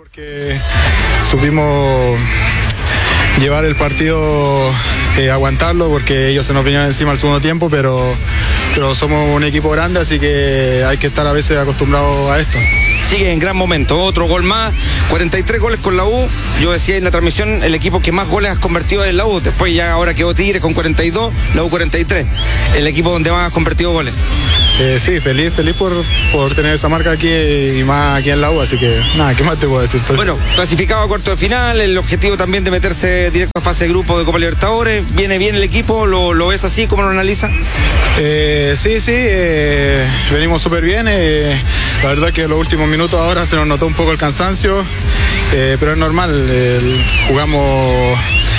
Porque supimos llevar el partido, aguantarlo, porque ellos se nos vinieron encima al segundo tiempo, pero somos un equipo grande, así que hay que estar a veces acostumbrados a esto. Sigue en gran momento, otro gol más, 43 goles con la U. Yo decía en la transmisión, el equipo que más goles has convertido es la U. Después ya ahora quedó Tigre con 42, la U 43. El equipo donde más has convertido goles. Sí, feliz por tener esa marca aquí y más aquí en la U, así que nada, ¿qué más te puedo decir? Bueno, clasificado a cuarto de final, el objetivo también de meterse directo a fase de grupo de Copa Libertadores. ¿Viene bien el equipo? ¿Lo ves así? ¿Cómo lo analizas? Sí, venimos súper bien. La verdad que en los últimos minutos ahora se nos notó un poco el cansancio, pero es normal. Jugamos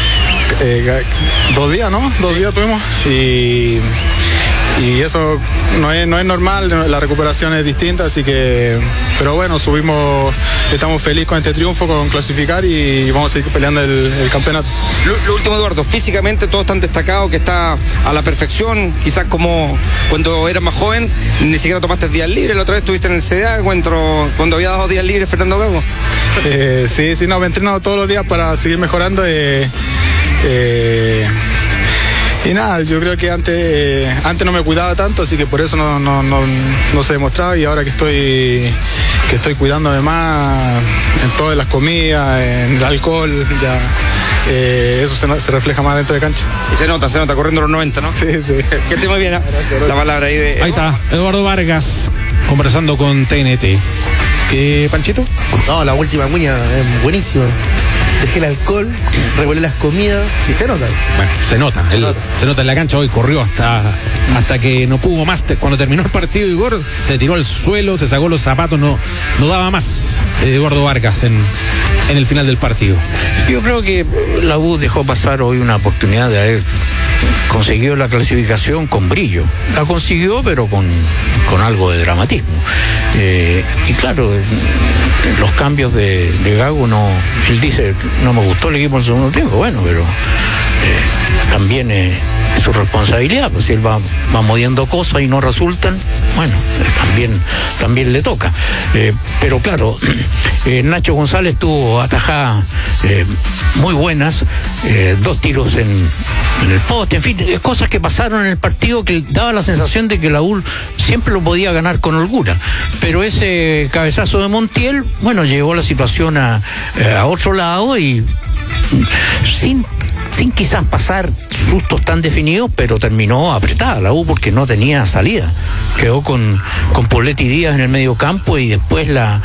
2 días, ¿no? 2 días tuvimos y eso no es normal, la recuperación es distinta, así que, pero bueno, estamos felices con este triunfo, con clasificar y vamos a seguir peleando el campeonato. Lo último, Eduardo, físicamente todos están destacados, que está a la perfección, quizás como cuando eras más joven, ni siquiera tomaste días libres, la otra vez estuviste en el CDA cuando había dado días libres Fernando Gago. Sí, no, me entreno todos los días para seguir mejorando. Y nada, yo creo que antes no me cuidaba tanto, así que por eso no se demostraba, y ahora que estoy cuidándome más en todas las comidas, en el alcohol, ya eso se refleja más dentro de cancha. Y se nota corriendo los 90, ¿no? Sí. Que esté muy bien, la palabra ahí de... Ahí está, Eduardo Vargas conversando con TNT. ¿Qué, Panchito? No, la última cuña es buenísima. Dejé el alcohol, revolé las comidas y se nota. Bueno, se nota en la cancha. Hoy corrió hasta que no pudo más. Cuando terminó el partido, Igor se tiró al suelo, se sacó los zapatos, no daba más Eduardo Vargas en el final del partido. Yo creo que la U dejó pasar hoy una oportunidad de haber conseguido la clasificación con brillo. La consiguió, pero con algo de dramatismo. Y claro, los cambios de Gago, él dice, no me gustó el equipo en el segundo tiempo. Bueno, pero también es su responsabilidad, pues si él va moviendo cosas y no resultan, bueno, también le toca. Pero claro, Nacho González tuvo atajadas muy buenas, 2 tiros en el poste, en fin, cosas que pasaron en el partido que daba la sensación de que la U siempre lo podía ganar con holgura, pero ese cabezazo de Montiel, bueno, llevó la situación a otro lado y sin quizás pasar sustos tan definidos, pero terminó apretada la U porque no tenía salida. Quedó con Poletti Díaz en el medio campo y después la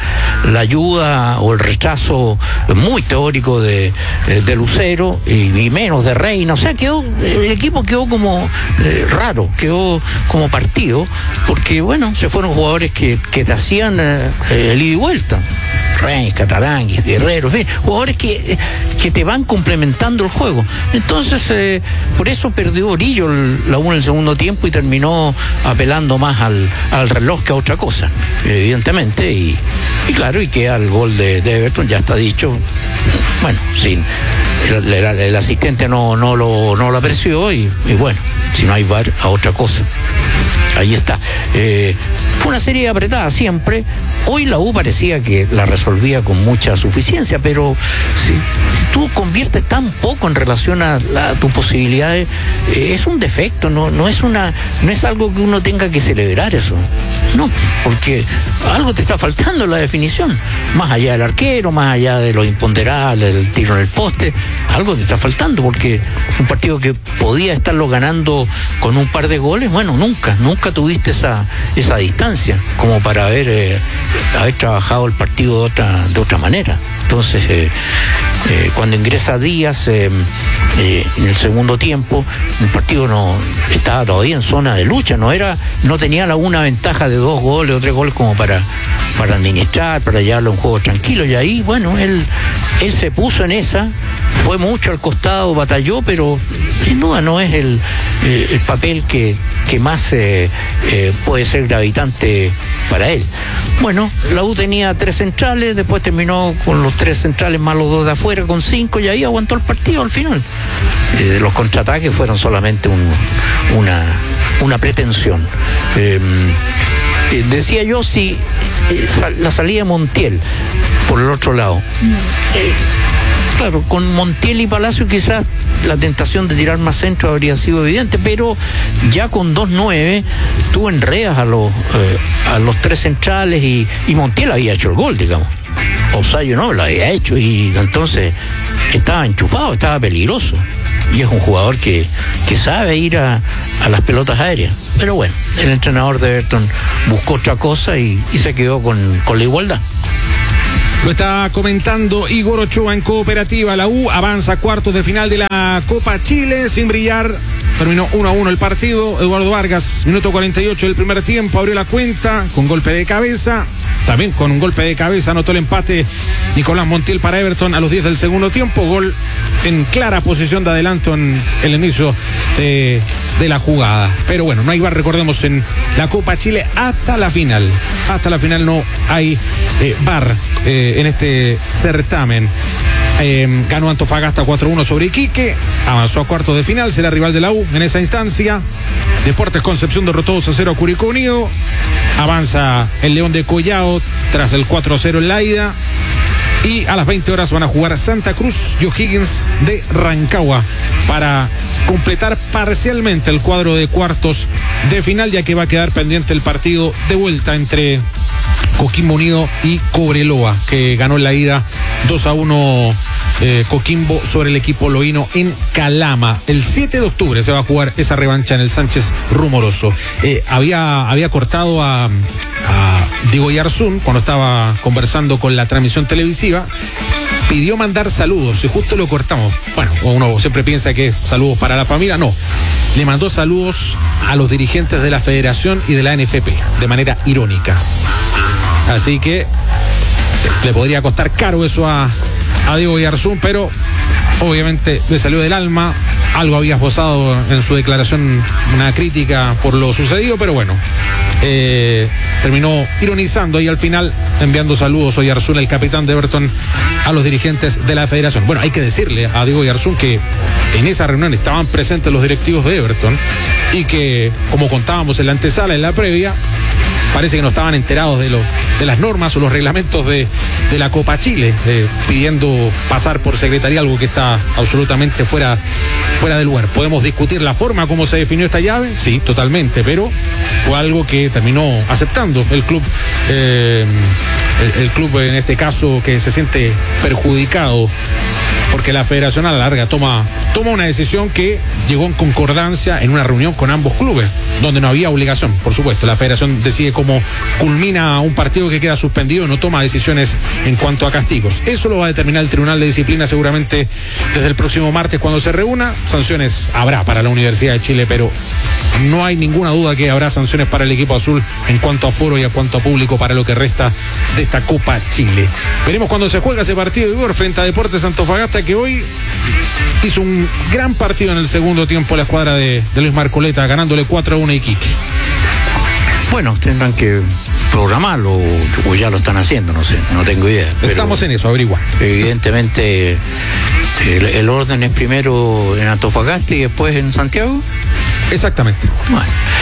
ayuda o el rechazo muy teórico de Lucero y menos de Reina. O sea, el equipo quedó como raro, quedó como partido, porque bueno, se fueron jugadores que te hacían el ida y vuelta. Reina, Cataranguis, Guerrero, en fin, jugadores que te van complementando el juego. Entonces, por eso perdió Orillo la U en el segundo tiempo y terminó apelando más al reloj que a otra cosa, evidentemente. Y claro, y queda el gol de Everton, ya está dicho. Bueno, sí, el asistente no lo apreció y bueno, si no hay VAR, a otra cosa. Ahí está. Fue una serie apretada siempre. Hoy la U parecía que la resolvía con mucha suficiencia, pero si tú conviertes tan poco en relación a tus posibilidades, es un defecto, no es algo que uno tenga que celebrar eso. No, porque algo te está faltando en la definición. Más allá del arquero, más allá de lo imponderable, del tiro en el poste, algo te está faltando, porque un partido que podía estarlo ganando con un par de goles, bueno, nunca tuviste esa distancia como para haber trabajado el partido de otra manera. Entonces, cuando ingresa Díaz en el segundo tiempo, el partido no estaba todavía en zona de lucha, no tenía una ventaja de 2 goles o 3 goles como para administrar, para llevarlo a un juego tranquilo, y ahí, bueno, él se puso en esa, fue mucho al costado, batalló, pero sin duda no es el papel que más puede ser gravitante para él. Bueno, la U tenía 3 centrales, después terminó con los 3 centrales más los 2 de afuera con 5, y ahí aguantó el partido al final. Los contraataques fueron solamente una pretensión. Decía yo, si la salida de Montiel por el otro lado. Claro, con Montiel y Palacio quizás la tentación de tirar más centro habría sido evidente, pero ya con 2-9 tú enredas a los 3 centrales y Montiel había hecho el gol, digamos. Osayo no lo había hecho y entonces estaba enchufado, estaba peligroso. Y es un jugador que sabe ir a las pelotas aéreas. Pero bueno, el entrenador de Everton buscó otra cosa y se quedó con la igualdad. Lo está comentando Igor Ochoa en Cooperativa. La U avanza a cuartos de final de la Copa Chile sin brillar. Terminó 1-1 el partido. Eduardo Vargas, minuto 48 del primer tiempo, abrió la cuenta con golpe de cabeza. También con un golpe de cabeza anotó el empate Nicolás Montiel para Everton a los 10 del segundo tiempo. Gol en clara posición de adelanto en el inicio de la jugada. Pero bueno, no hay VAR, recordemos, en la Copa Chile hasta la final. Hasta la final no hay VAR en este certamen. Ganó Antofagasta 4-1 sobre Iquique, avanzó a cuartos de final, será rival de la U en esa instancia. Deportes Concepción derrotó 2-0 a Curicó Unido. Avanza el León de Collao tras el 4-0 en la ida. Y a las 20 horas van a jugar Santa Cruz y O'Higgins de Rancagua para completar parcialmente el cuadro de cuartos de final, ya que va a quedar pendiente el partido de vuelta entre Coquimbo Unido y Cobreloa, que ganó en la ida 2-1 Coquimbo sobre el equipo loíno en Calama. El 7 de octubre se va a jugar esa revancha en el Sánchez Rumoroso. Había cortado a Diego Yarzún cuando estaba conversando con la transmisión televisiva. Pidió mandar saludos y justo lo cortamos. Bueno, uno siempre piensa que es saludos para la familia. No, le mandó saludos a los dirigentes de la Federación y de la NFP de manera irónica. Así que le podría costar caro eso a Diego Yarzún, pero obviamente le salió del alma. Algo había esbozado en su declaración, una crítica por lo sucedido, pero bueno, terminó ironizando y al final enviando saludos hoy Yarzún, el capitán de Everton, a los dirigentes de la federación. Bueno, hay que decirle a Diego Yarzún que en esa reunión estaban presentes los directivos de Everton y que, como contábamos en la antesala, en la previa, parece que no estaban enterados de las normas o los reglamentos de la Copa Chile, pidiendo pasar por secretaría, algo que está absolutamente fuera de lugar. Podemos discutir la forma como se definió esta llave, sí, totalmente, pero fue algo que terminó aceptando el club, el club en este caso, que se siente perjudicado porque la federación a la larga toma una decisión que llegó en concordancia en una reunión con ambos clubes, donde no había obligación, por supuesto. La federación decide cómo culmina un partido que queda suspendido y no toma decisiones en cuanto a castigos. Eso lo va a determinar el Tribunal de Disciplina seguramente desde el próximo martes cuando se reúna. Sanciones habrá para la Universidad de Chile, pero no hay ninguna duda que habrá sanciones para el equipo azul en cuanto a aforo y en cuanto a público para lo que resta de esta Copa Chile. Veremos cuando se juega ese partido de Igor frente a Deportes Antofagasta, que hoy hizo un gran partido en el segundo tiempo la escuadra de Luis Marcoleta, ganándole 4-1 a Iquique. Bueno, tendrán que programarlo o ya lo están haciendo, no sé, no tengo idea. Estamos en eso, averiguar. Evidentemente el orden es primero en Antofagasta y después en Santiago. Exactamente. Bueno,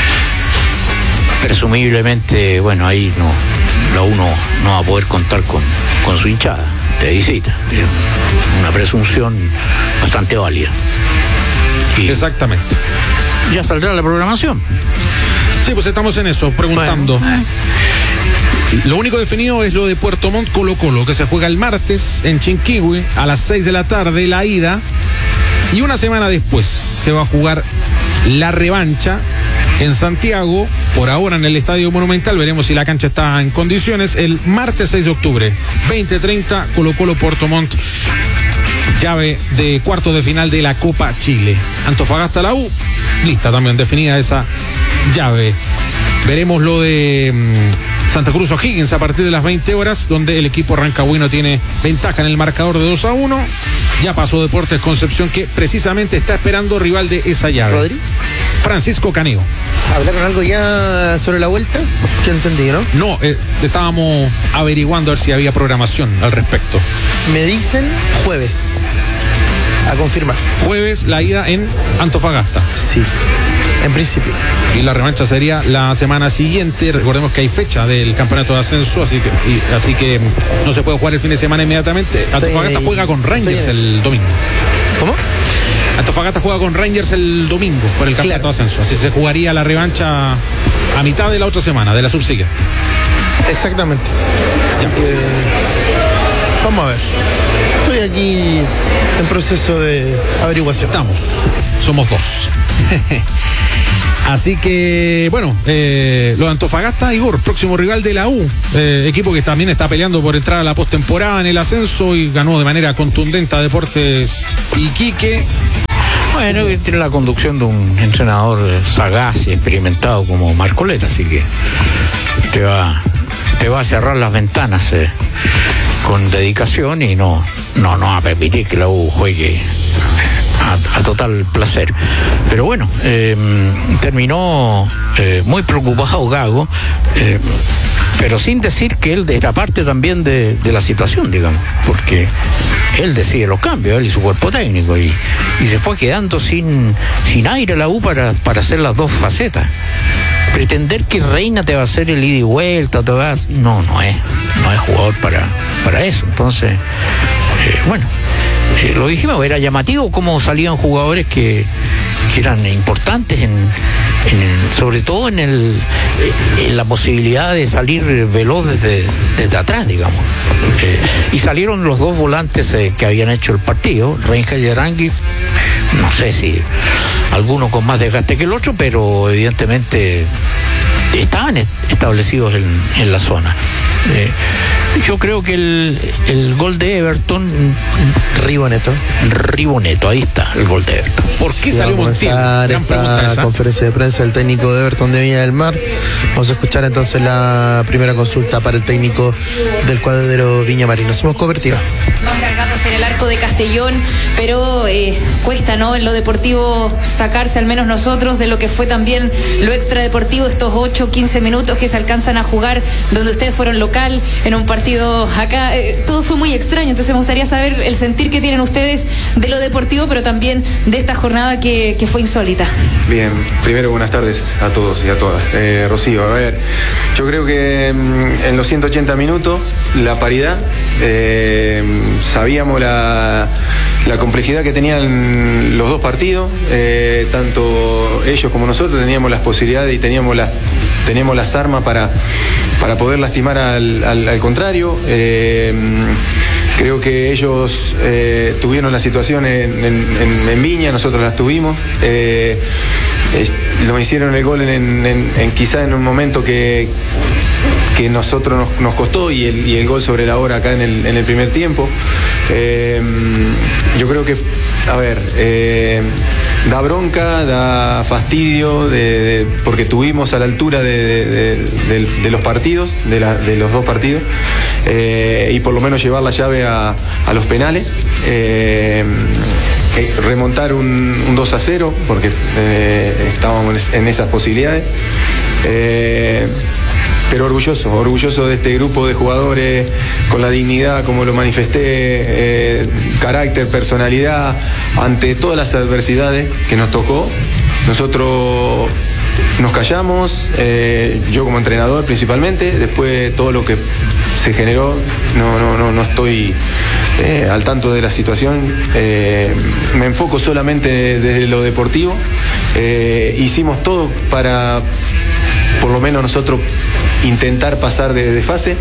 presumiblemente, bueno, ahí uno no va a poder contar con su hinchada de visita. Una presunción bastante válida. Y exactamente. Ya saldrá la programación. Sí, pues estamos en eso, preguntando. Bueno, lo único definido es lo de Puerto Montt Colo-Colo, que se juega el martes en Chinquihue a las 6 de la tarde, la ida. Y una semana después se va a jugar la revancha en Santiago, por ahora en el Estadio Monumental. Veremos si la cancha está en condiciones. El martes 6 de octubre, 20:30, Colo-Colo Puerto Montt, llave de cuartos de final de la Copa Chile. Antofagasta la U, lista también definida esa llave. Veremos lo de Santa Cruz O'Higgins a partir de las 20 horas, donde el equipo rancagüino tiene ventaja en el marcador de 2-1. Ya pasó Deportes Concepción, que precisamente está esperando rival de esa llave. ¿Rodri? Francisco Caneo. ¿Hablaron algo ya sobre la vuelta? ¿Qué entendí, no? No, estábamos averiguando a ver si había programación al respecto. Me dicen jueves. A confirmar. Jueves la ida en Antofagasta. Sí. En principio. Y la revancha sería la semana siguiente. Recordemos que hay fecha del campeonato de ascenso, así que no se puede jugar el fin de semana inmediatamente. Antofagasta juega con Rangers el domingo. ¿Cómo? Antofagasta juega con Rangers el domingo por el campeonato de ascenso. Así se jugaría la revancha a mitad de la otra semana, de la subsiga. Exactamente. Así que vamos a ver. Estoy aquí en proceso de averiguación. Somos dos. Así que, bueno, lo de Antofagasta, Igor, próximo rival de la U, equipo que también está peleando por entrar a la postemporada en el ascenso y ganó de manera contundente a Deportes Iquique. Bueno, tiene la conducción de un entrenador sagaz y experimentado como Marcoleta, así que te va a cerrar las ventanas con dedicación y no va a permitir que la U juegue a total placer. Pero bueno, terminó muy preocupado Gago, pero sin decir que él era parte también de la situación, digamos, porque él decide los cambios, él y su cuerpo técnico, y se fue quedando sin aire la U para hacer las dos facetas. Pretender que Reina te va a hacer el ida y vuelta, no es jugador para eso. Entonces, bueno, lo dijimos, era llamativo cómo salían jugadores que eran importantes sobre todo en la posibilidad de salir veloz desde atrás, digamos. Y salieron los dos volantes que habían hecho el partido, Reinja y Arangui. No sé si alguno con más desgaste que el otro, pero evidentemente estaban establecidos en la zona. Yo creo que el gol de Everton, Riboneto, ahí está el gol de Everton. ¿Por qué salió Montiel? Esta conferencia de prensa del técnico de Everton de Viña del Mar. Vamos a escuchar entonces la primera consulta para el técnico del cuadro Viña Marino. Somos cooperativa. Más cargados en el arco de Castellón, pero cuesta, ¿no? En lo deportivo sacarse al menos nosotros de lo que fue también lo extradeportivo, estos 8-15 minutos que se alcanzan a jugar donde ustedes fueron local en un partido acá. Todo fue muy extraño, entonces me gustaría saber el sentir que tienen ustedes de lo deportivo, pero también de esta jornada que fue insólita. Bien, primero buenas tardes a todos y a todas. Rocío, a ver, yo creo que en los 180 minutos la paridad, sabíamos la complejidad que tenían los dos partidos, tanto ellos como nosotros teníamos las posibilidades y teníamos las armas para poder lastimar al contrario. Creo que ellos tuvieron la situación en Viña, nosotros las tuvimos. Nos hicieron el gol quizá en un momento que nosotros nos costó y el gol sobre la hora acá en el primer tiempo. Yo creo que, a ver, da bronca, da fastidio, porque tuvimos a la altura de los partidos, de los dos partidos, y por lo menos llevar la llave a los penales. Remontar un 2-0, porque estábamos en esas posibilidades. Pero orgulloso de este grupo de jugadores, con la dignidad, como lo manifesté, carácter, personalidad, ante todas las adversidades que nos tocó. Nosotros nos callamos, yo como entrenador principalmente, después todo lo que se generó, no estoy al tanto de la situación, me enfoco solamente desde lo deportivo. Hicimos todo para, por lo menos nosotros, intentar pasar de fase.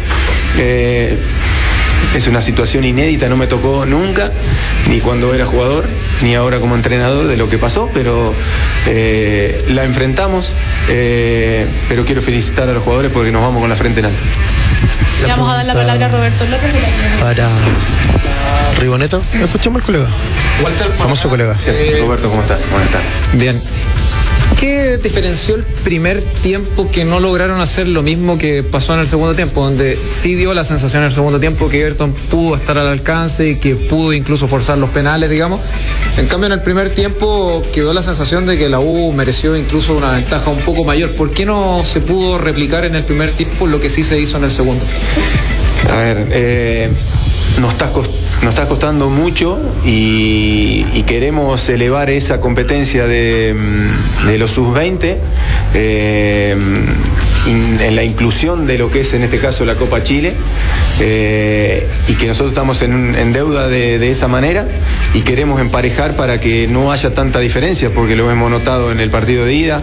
Es una situación inédita, no me tocó nunca, ni cuando era jugador, ni ahora como entrenador, de lo que pasó, pero la enfrentamos, pero quiero felicitar a los jugadores porque nos vamos con la frente en alto. Le vamos a dar la palabra a Roberto López. Para Riboneto, escuchamos al colega. Walter, famoso colega. Roberto, ¿cómo estás? Buenas tardes. Bien. ¿Qué diferenció el primer tiempo que no lograron hacer lo mismo que pasó en el segundo tiempo, donde sí dio la sensación en el segundo tiempo que Everton pudo estar al alcance y que pudo incluso forzar los penales, digamos? En cambio, en el primer tiempo quedó la sensación de que la U mereció incluso una ventaja un poco mayor. ¿Por qué no se pudo replicar en el primer tiempo lo que sí se hizo en el segundo? A ver, nos nos está costando mucho y queremos elevar esa competencia de los sub-20 en la inclusión de lo que es en este caso la Copa Chile, y que nosotros estamos en deuda de esa manera y queremos emparejar para que no haya tanta diferencia, porque lo hemos notado en el partido de ida,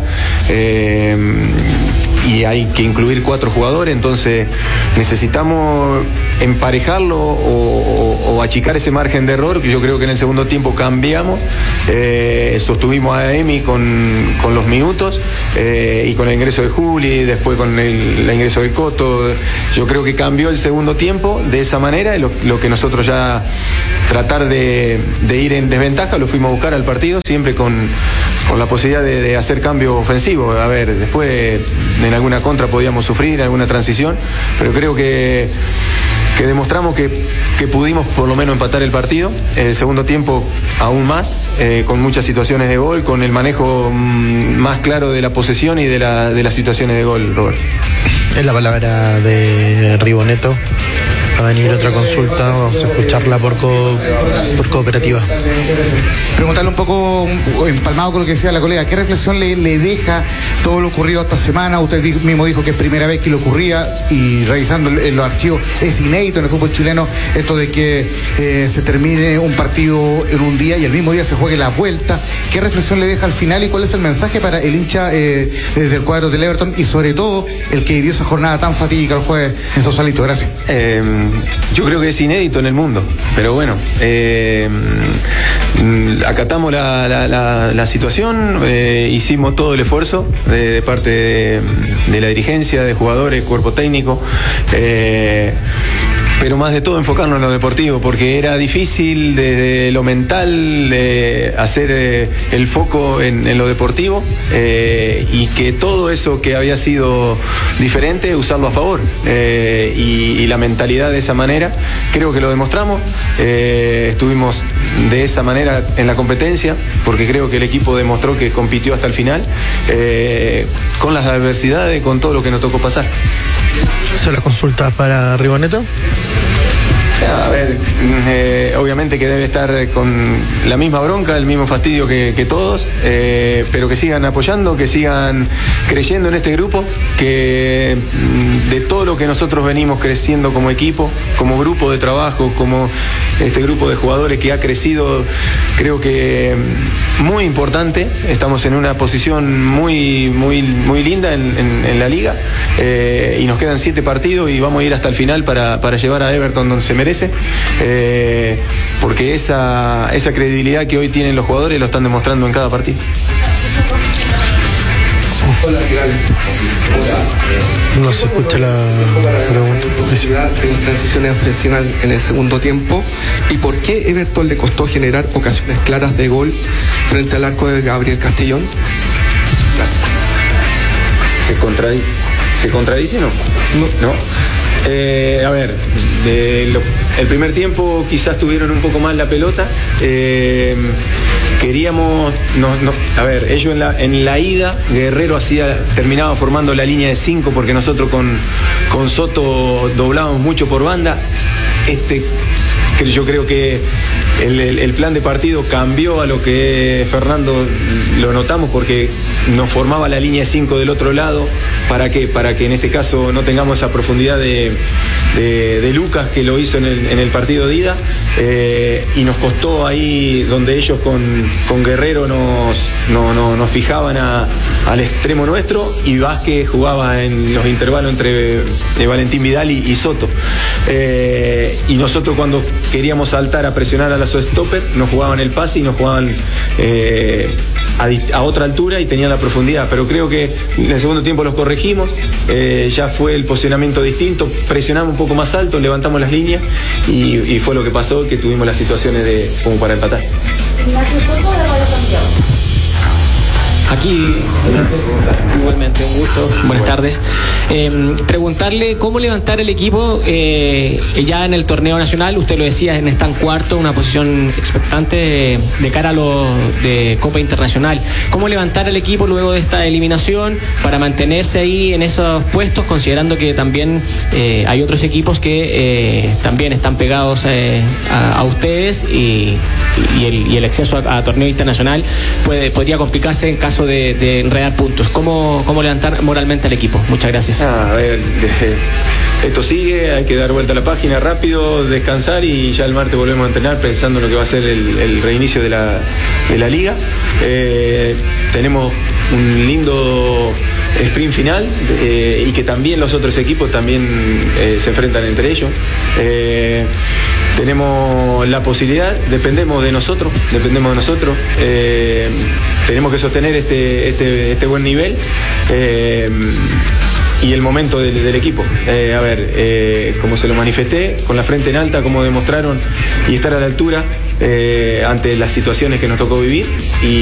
y hay que incluir 4 jugadores, entonces necesitamos emparejarlo o achicar ese margen de error. Yo creo que en el segundo tiempo cambiamos, sostuvimos a Emi con los minutos, y con el ingreso de Juli, después con el ingreso de Coto. Yo creo que cambió el segundo tiempo de esa manera, lo que nosotros ya tratar de ir en desventaja lo fuimos a buscar al partido, siempre con la posibilidad de hacer cambio ofensivo. A ver, después en alguna contra podíamos sufrir, en alguna transición, pero creo que demostramos que pudimos por lo menos empatar el partido. El segundo tiempo aún más, con muchas situaciones de gol, con el manejo más claro de la posesión y de las situaciones de gol, Roberto. Es la palabra de Riboneto. Va a venir otra consulta, vamos a escucharla por cooperativa. Preguntarle un poco, empalmado con lo que decía la colega, ¿qué reflexión le deja todo lo ocurrido esta semana? Usted mismo dijo que es primera vez que le ocurría, y revisando en los archivos es inédito en el fútbol chileno esto de que se termine un partido en un día y el mismo día se juegue la vuelta. ¿Qué reflexión le deja al final y cuál es el mensaje para el hincha del cuadro del Everton y sobre todo el que vivió esa jornada tan fatídica el jueves en Sausalito? Gracias. Yo creo que es inédito en el mundo, pero bueno, acatamos la situación, hicimos todo el esfuerzo de parte de la dirigencia, de jugadores, cuerpo técnico, pero más de todo enfocarnos en lo deportivo, porque era difícil desde lo mental hacer el foco en lo deportivo, y que todo eso que había sido diferente, usarlo a favor, y la mentalidad de esa manera, creo que lo demostramos. Estuvimos de esa manera en la competencia, porque creo que el equipo demostró que compitió hasta el final, con las adversidades, con todo lo que nos tocó pasar. ¿Son las consultas para Riboneto? A ver, obviamente que debe estar con la misma bronca, el mismo fastidio que todos, pero que sigan apoyando, que sigan creyendo en este grupo, que de todo lo que nosotros venimos creciendo como equipo, como grupo de trabajo, como este grupo de jugadores que ha crecido, creo que muy importante. Estamos en una posición muy linda en la liga, y nos quedan 7 partidos y vamos a ir hasta el final para llevar a Everton donde se merece, porque esa credibilidad que hoy tienen los jugadores lo están demostrando en cada partido. Hola, ¿qué tal? Hola. No se escucha la pregunta. En transiciones ofensivas en el segundo tiempo, ¿y por qué Everton le costó generar ocasiones claras de gol frente al arco de Gabriel Castellón? Gracias. ¿Se contradice o no? No. A ver, el primer tiempo quizás tuvieron un poco más la pelota. Queríamos, a ver, ellos en la ida, Guerrero terminaba formando la línea de 5, porque nosotros con Soto doblábamos mucho por banda. Yo creo que el plan de partido cambió a lo que Fernando lo notamos, porque nos formaba la línea de 5 del otro lado. ¿Para qué? Para que en este caso no tengamos esa profundidad de Lucas, que lo hizo en el partido de ida, y nos costó ahí donde ellos con Guerrero nos fijaban al extremo nuestro, y Vázquez jugaba en los intervalos entre Valentín Vidal y Soto, y nosotros cuando queríamos saltar a presionar a la stopper nos jugaban el pase y nos jugaban a otra altura y tenían la profundidad, pero creo que en el segundo tiempo los corregimos, ya fue el posicionamiento distinto, presionamos un poco más alto, levantamos las líneas y fue lo que pasó, que tuvimos las situaciones como para empatar. Aquí, igualmente, un gusto. Buenas tardes. Preguntarle cómo levantar el equipo ya en el torneo nacional. Usted lo decía, están cuarto, una posición expectante de cara a lo de Copa Internacional. ¿Cómo levantar el equipo luego de esta eliminación para mantenerse ahí en esos puestos, considerando que también hay otros equipos que también están pegados a ustedes y el acceso a torneo internacional podría complicarse en caso de enredar puntos? ¿Cómo levantar moralmente al equipo? Muchas gracias. A ver, esto sigue, hay que dar vuelta a la página rápido, descansar y ya el martes volvemos a entrenar pensando en lo que va a ser el reinicio de la liga. Tenemos un lindo sprint final y que también los otros equipos también se enfrentan entre ellos. Tenemos la posibilidad, dependemos de nosotros, tenemos que sostener este buen nivel y el momento del equipo. Como se lo manifesté, con la frente en alta, como demostraron, y estar a la altura ante las situaciones que nos tocó vivir.